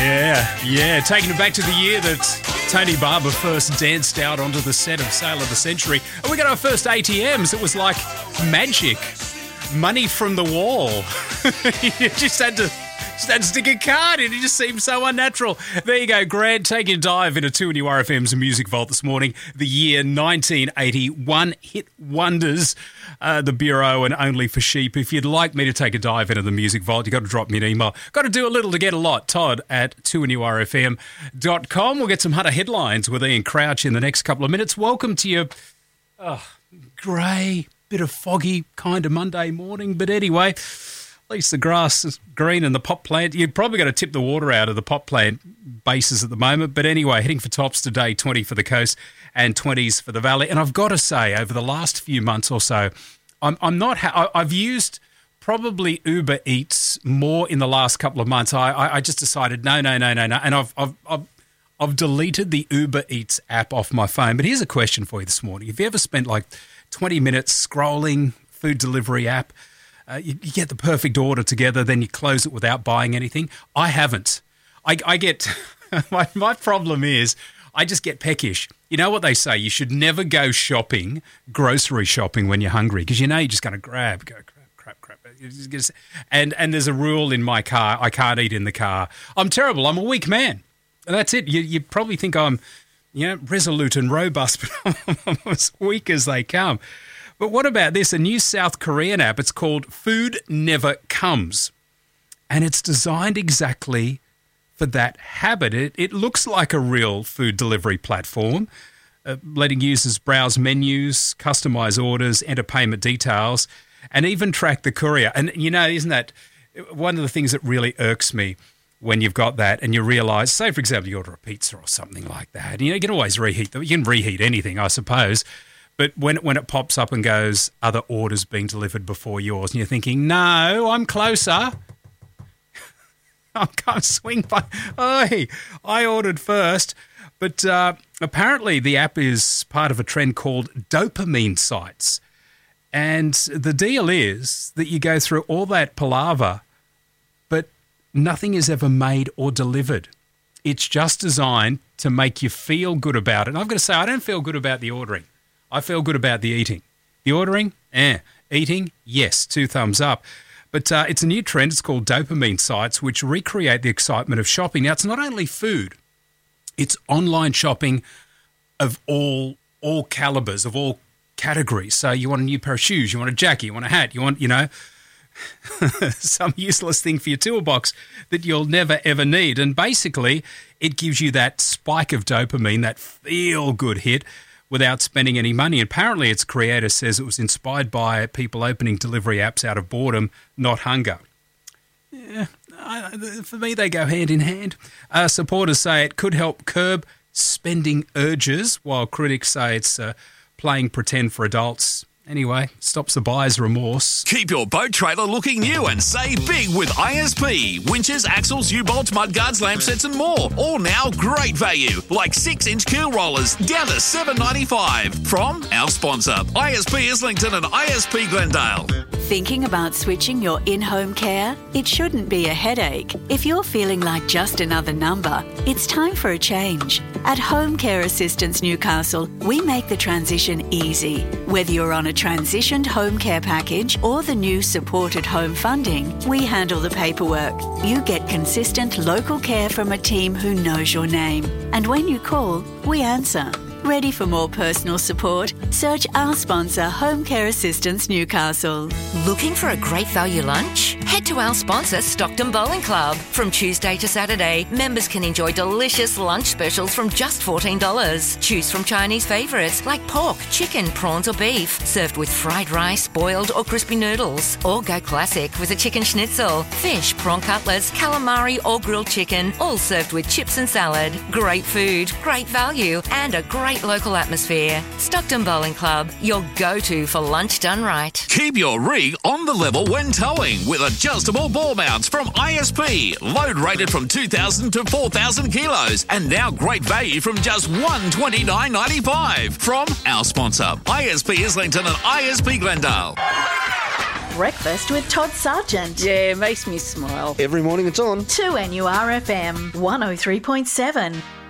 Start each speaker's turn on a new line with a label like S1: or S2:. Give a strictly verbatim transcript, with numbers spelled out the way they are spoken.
S1: Yeah, yeah. Taking it back to the year that Tony Barber first danced out onto the set of Sale of the Century. And we got our first A T Ms. It was like magic. Money from the wall. You just had to... Just had to stick a card in. It just seemed so unnatural. There you go, Grant, taking a dive into two New R F M's Music Vault this morning. The year nineteen eighty-one hit wonders, uh, The Bureau and Only for Sheep. If you'd like me to take a dive into the Music Vault, you've got to drop me an email. Got to do a little to get a lot. Todd at two new R F M dot com. We'll get some Hunter headlines with Ian Crouch in the next couple of minutes. Welcome to your oh, grey, bit of foggy kind of Monday morning. But anyway... At least the grass is green and the pot plant. You've probably got to tip the water out of the pot plant bases at the moment. But anyway, heading for tops today, twenty for the coast and twenties for the valley. And I've got to say, over the last few months or so, I'm, I'm not. Ha- I've used probably Uber Eats more in the last couple of months. I, I, I just decided no, no, no, no, no, and I've, I've, I've, I've deleted the Uber Eats app off my phone. But here's a question for you this morning: have you ever spent like twenty minutes scrolling food delivery app? Uh, you, you get the perfect order together, then you close it without buying anything. I haven't. I, I get my, my problem is I just get peckish. You know what they say? You should never go shopping, grocery shopping, when you're hungry, because you know you're just going to grab, go crap, crap, crap. And and there's a rule in my car: I can't eat in the car. I'm terrible. I'm a weak man. And that's it. You you probably think I'm, you know, resolute and robust, but I'm as weak as they come. But what about this? A new South Korean app. It's called Food Never Comes. And it's designed exactly for that habit. It, it looks like a real food delivery platform, uh, letting users browse menus, customize orders, enter payment details, and even track the courier. And, you know, isn't that one of the things that really irks me when you've got that and you realise, say, for example, you order a pizza or something like that. You know, you can always reheat them. You can reheat anything, I suppose. But when when it pops up and goes, other orders being delivered before yours, and you're thinking, no, I'm closer. I can't swing by. Oh, I ordered first. But uh, apparently the app is part of a trend called dopamine sites. And the deal is that you go through all that palaver, but nothing is ever made or delivered. It's just designed to make you feel good about it. And I've got to say, I don't feel good about the ordering. I feel good about the eating. The ordering, eh. Eating, yes, two thumbs up. But uh, it's a new trend. It's called dopamine sites, which recreate the excitement of shopping. Now, it's not only food. It's online shopping of all all calibers, of all categories. So you want a new pair of shoes, you want a jacket, you want a hat, you want, you know, some useless thing for your toolbox that you'll never, ever need. And basically, it gives you that spike of dopamine, that feel-good hit, without spending any money. Apparently, its creator says it was inspired by people opening delivery apps out of boredom, not hunger. Yeah, I, for me, they go hand in hand. Uh, supporters say it could help curb spending urges, while critics say it's uh, playing pretend for adults. Anyway, stops the buyer's remorse.
S2: Keep your boat trailer looking new and save big with I S P. Winches, axles, U-bolts, mudguards, lamp sets and more. All now great value, like six inch keel rollers down to seven dollars ninety-five from our sponsor, I S P Islington and I S P Glendale.
S3: Thinking about switching your in-home care? It shouldn't be a headache. If you're feeling like just another number, it's time for a change. At Home Care Assistance Newcastle, we make the transition easy. Whether you're on a transitioned home care package or the new supported home funding, we handle the paperwork. You get consistent local care from a team who knows your name. And when you call, we answer. Ready for more personal support? Search our sponsor, Home Care Assistance Newcastle.
S4: Looking for a great value lunch? Head to our sponsor, Stockton Bowling Club. From Tuesday to Saturday, members can enjoy delicious lunch specials from just fourteen dollars. Choose from Chinese favourites like pork, chicken, prawns or beef, served with fried rice, boiled or crispy noodles. Or go classic with a chicken schnitzel, fish, prawn cutlets, calamari or grilled chicken, all served with chips and salad. Great food, great value and a great local atmosphere. Stockton Bowling Club, your go-to for lunch done right.
S2: Keep your rig on the level when towing with adjustable ball mounts from I S P. Load rated from two thousand to four thousand kilos and now great value from just one hundred twenty-nine dollars ninety-five from our sponsor, I S P Islington and I S P Glendale.
S5: Breakfast with Todd Sargent.
S6: Yeah, it makes me smile.
S7: Every morning it's on.
S5: two N U R F M one oh three point seven.